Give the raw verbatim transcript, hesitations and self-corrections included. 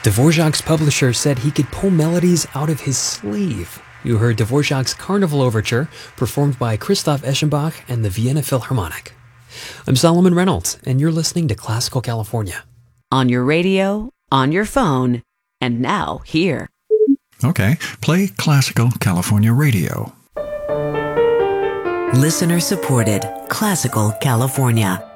Dvorak's publisher said he could pull melodies out of his sleeve. You heard Dvorak's Carnival Overture, performed by Christoph Eschenbach and the Vienna Philharmonic. I'm Solomon Reynolds, and you're listening to Classical California. On your radio, on your phone, and now here. Okay, play Classical California Radio. Listener supported Classical California.